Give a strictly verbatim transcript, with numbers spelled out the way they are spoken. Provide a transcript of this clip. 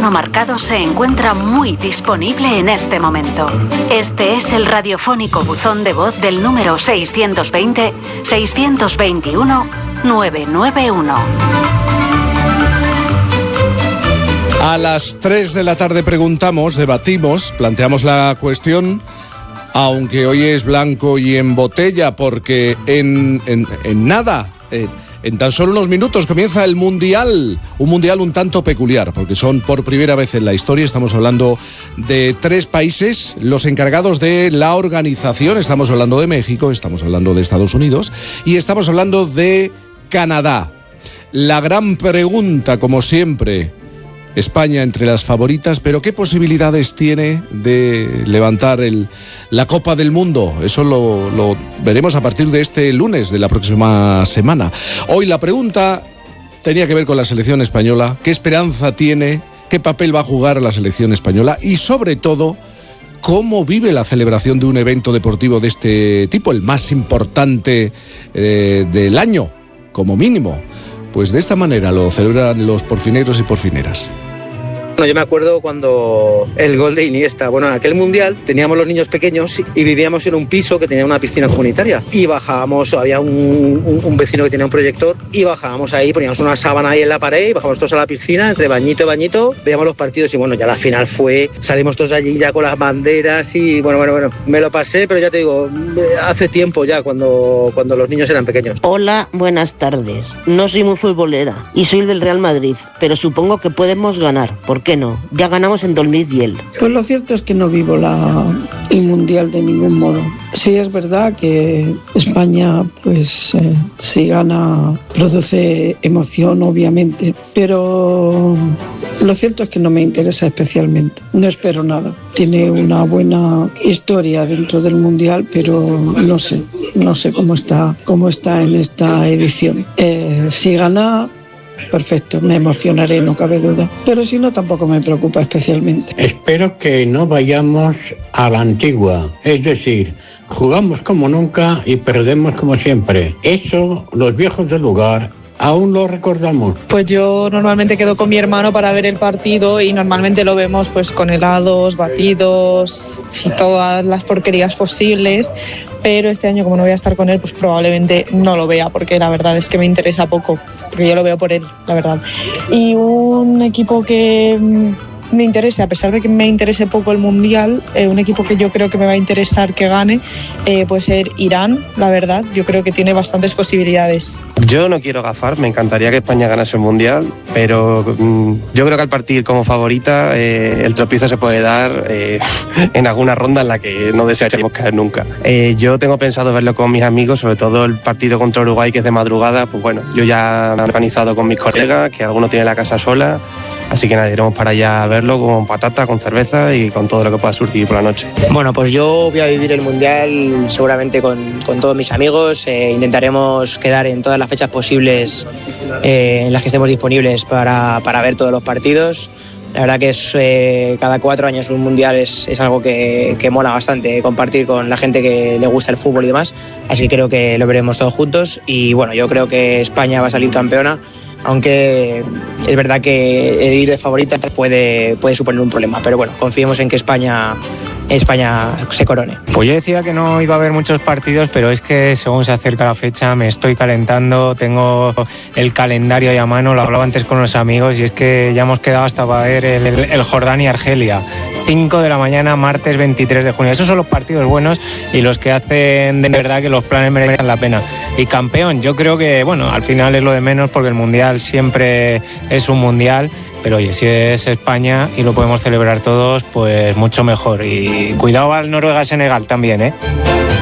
teléfono marcado se encuentra muy disponible en este momento. Este es el radiofónico buzón de voz del número seiscientos veinte, seiscientos veintiuno, novecientos noventa y uno. A las tres de la tarde preguntamos, debatimos, planteamos la cuestión, aunque hoy es blanco y en botella, porque en, en, en nada... En, En tan solo unos minutos comienza el Mundial, un Mundial un tanto peculiar, porque son por primera vez en la historia, estamos hablando de tres países, los encargados de la organización, estamos hablando de México, estamos hablando de Estados Unidos y estamos hablando de Canadá. La gran pregunta, como siempre, España entre las favoritas, pero ¿qué posibilidades tiene de levantar el, la Copa del Mundo? Eso lo, lo veremos a partir de este lunes de la próxima semana. Hoy la pregunta tenía que ver con la selección española. ¿Qué esperanza tiene? ¿Qué papel va a jugar la selección española? Y sobre todo, ¿cómo vive la celebración de un evento deportivo de este tipo? El más importante eh, del año, como mínimo. Pues de esta manera lo celebran los porfineros y porfineras. Bueno, yo me acuerdo cuando el gol de Iniesta, bueno, en aquel mundial teníamos los niños pequeños y vivíamos en un piso que tenía una piscina comunitaria y bajábamos, había un, un, un vecino que tenía un proyector y bajábamos ahí, poníamos una sábana ahí en la pared y bajábamos todos a la piscina, entre bañito y bañito, veíamos los partidos y bueno, ya la final fue, salimos todos allí ya con las banderas y bueno, bueno, bueno, me lo pasé, pero ya te digo, hace tiempo ya cuando, cuando los niños eran pequeños. Hola, buenas tardes. No soy muy futbolera y soy del Real Madrid, pero supongo que podemos ganar, porque ¿por qué no? Ya ganamos en dos mil diez. Pues lo cierto es que no vivo la, el Mundial de ningún modo. Sí es verdad que España, pues eh, si gana, produce emoción, obviamente, pero lo cierto es que no me interesa especialmente. No espero nada. Tiene una buena historia dentro del Mundial, pero no sé, no sé cómo está, cómo está en esta edición. Eh, si gana, perfecto, me emocionaré, no cabe duda. Pero si no, tampoco me preocupa especialmente. Espero que no vayamos a la antigua, es decir, jugamos como nunca y perdemos como siempre. Eso, los viejos del lugar aún lo recordamos. Pues yo normalmente quedo con mi hermano para ver el partido y normalmente lo vemos pues con helados, batidos y todas las porquerías posibles, pero este año como no voy a estar con él pues probablemente no lo vea porque la verdad es que me interesa poco, porque yo lo veo por él, la verdad. Y un equipo que me interese, a pesar de que me interese poco el Mundial, eh, un equipo que yo creo que me va a interesar que gane eh, puede ser Irán, la verdad, yo creo que tiene bastantes posibilidades. Yo no quiero gafar, me encantaría que España ganase el Mundial, pero mmm, yo creo que al partir como favorita eh, el tropiezo se puede dar eh, en alguna ronda en la que no desearíamos caer nunca. Eh, yo tengo pensado verlo con mis amigos, sobre todo el partido contra Uruguay que es de madrugada, pues bueno, yo ya me he organizado con mis colegas, que algunos tienen la casa sola. Así que nada, iremos para allá a verlo con patata, con cerveza y con todo lo que pueda surgir por la noche. Bueno, pues yo voy a vivir el Mundial seguramente con, con todos mis amigos. Eh, intentaremos quedar en todas las fechas posibles eh, en las que estemos disponibles para, para ver todos los partidos. La verdad que es eh, cada cuatro años un Mundial es, es algo que, que mola bastante, compartir con la gente que le gusta el fútbol y demás. Así que creo que lo veremos todos juntos y bueno, yo creo que España va a salir campeona. Aunque es verdad que ir de favorita puede, puede suponer un problema, pero bueno, confiemos en que España, España se corone. Pues yo decía que no iba a haber muchos partidos, pero es que según se acerca la fecha me estoy calentando, tengo el calendario ahí a mano, lo hablaba antes con los amigos y es que ya hemos quedado hasta para ver el, el, el Jordania-Argelia, cinco de la mañana, martes veintitrés de junio. Esos son los partidos buenos y los que hacen de verdad que los planes merezcan la pena. Y campeón, yo creo que, bueno, al final es lo de menos porque el Mundial siempre es un Mundial, pero oye, si es España y lo podemos celebrar todos, pues mucho mejor. Y cuidado al Noruega-Senegal también, ¿eh?